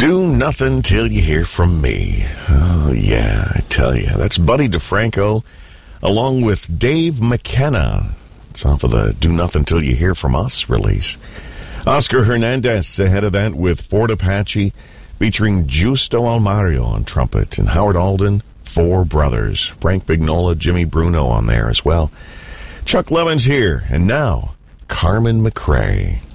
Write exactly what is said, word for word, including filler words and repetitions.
Do nothing till you hear from me. Oh, yeah, I tell you. That's Buddy DeFranco along with Dave McKenna. It's off of the Do Nothing Till You Hear From Us release. Oscar Hernandez ahead of that with Fort Apache featuring Justo Almario on trumpet and Howard Alden, Four Brothers. Frank Vignola, Jimmy Bruno on there as well. Chuck Lemon's here, and now Carmen McRae.